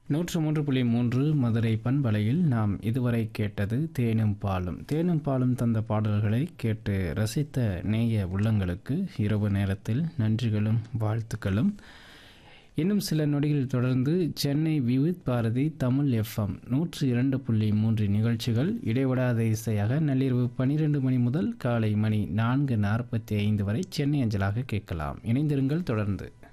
103.3 மதுரை பண்பலையில் நாம் இதுவரை கேட்டது தேனும் பாலும். தேனும் பாலும் தந்த பாடல்களை கேட்டு ரசித்த நேய உள்ளங்களுக்கு இரவு நேரத்தில் நன்றிகளும் வாழ்த்துக்களும். இன்னும் சில நொடிகள் தொடர்ந்து சென்னை விவித் பாரதி தமிழ் எஃப்எம் 102.3 நிகழ்ச்சிகள் இடைவிடாத இசையாக நள்ளிரவு 12 மணி முதல் காலை மணி 4:45 வரை சென்னை அஞ்சலாக கேட்கலாம். இணைந்திருங்கள் தொடர்ந்து.